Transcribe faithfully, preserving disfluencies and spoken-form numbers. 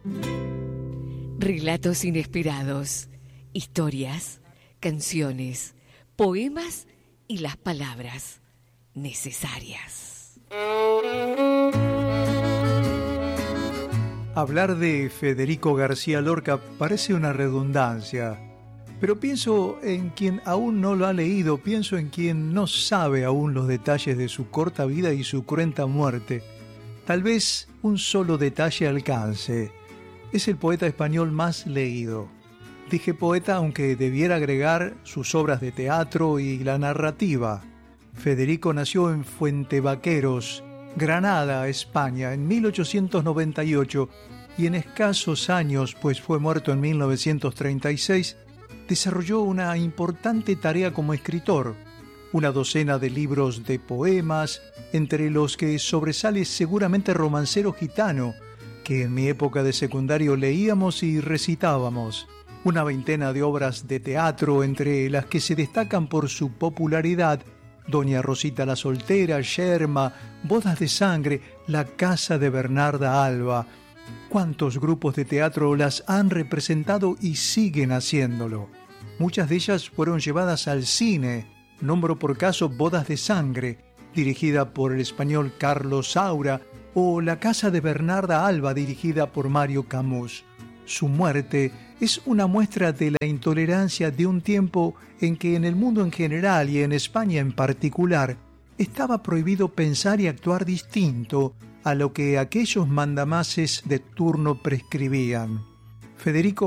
Relatos inesperados, historias, canciones, poemas y las palabras necesarias. Hablar de Federico García Lorca parece una redundancia, pero pienso en quien aún no lo ha leído, pienso en quien no sabe aún los detalles de su corta vida y su cruenta muerte. Tal vez un solo detalle alcance. Es el poeta español más leído. Dije poeta aunque debiera agregar sus obras de teatro y la narrativa. Federico nació en Fuentevaqueros, Granada, España, en mil ochocientos noventa y ocho, y en escasos años, pues fue muerto en mil novecientos treinta y seis, desarrolló una importante tarea como escritor. Una docena de libros de poemas, entre los que sobresale seguramente Romancero Gitano, que en mi época de secundario leíamos y recitábamos. Una veintena de obras de teatro, entre las que se destacan por su popularidad Doña Rosita la Soltera, Yerma, Bodas de Sangre, La Casa de Bernarda Alba. ¿Cuántos grupos de teatro las han representado y siguen haciéndolo? Muchas de ellas fueron llevadas al cine. Nombro por caso Bodas de Sangre, dirigida por el español Carlos Saura, o La Casa de Bernarda Alba, dirigida por Mario Camus. Su muerte es una muestra de la intolerancia de un tiempo en que en el mundo en general y en España en particular estaba prohibido pensar y actuar distinto a lo que aquellos mandamases de turno prescribían. Federico